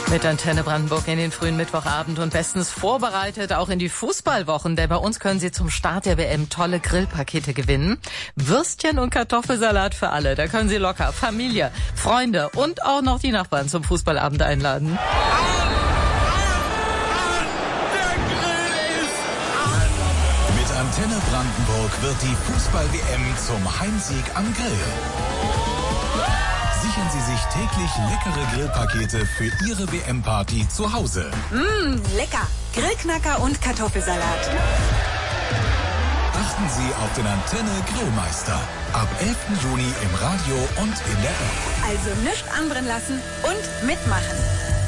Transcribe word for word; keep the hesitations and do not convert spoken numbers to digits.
Mit Antenne Brandenburg in den frühen Mittwochabend und bestens vorbereitet auch in die Fußballwochen, denn bei uns können Sie zum Start der W M tolle Grillpakete gewinnen. Würstchen und Kartoffelsalat für alle, da können Sie locker Familie, Freunde und auch noch die Nachbarn zum Fußballabend einladen. Mit Antenne Brandenburg wird die Fußball-W M zum Heimsieg am Grill. Sichern Sie sich täglich leckere Grillpakete für Ihre W M-Party zu Hause. Mmh, lecker. Grillknacker und Kartoffelsalat. Achten Sie auf den Antenne Grillmeister. Ab elften Juni im Radio und in der App. Also nichts anbrennen lassen und mitmachen.